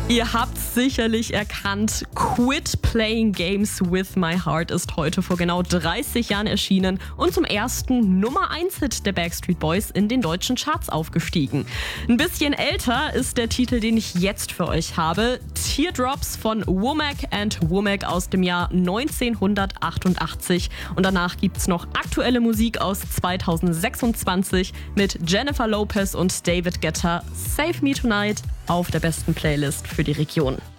Ihr habt sicherlich erkannt, Quit Playing Games with My Heart ist heute vor genau 30 Jahren erschienen und zum ersten Nummer-1-Hit der Backstreet Boys in den deutschen Charts aufgestiegen. Ein bisschen älter ist der Titel, den ich jetzt für euch habe. Teardrops von Womack and Womack aus dem Jahr 1988. Und danach gibt's noch aktuelle Musik aus 2026 mit Jennifer Lopez und David Guetta. Save Me Tonight auf der besten Playlist für die Region.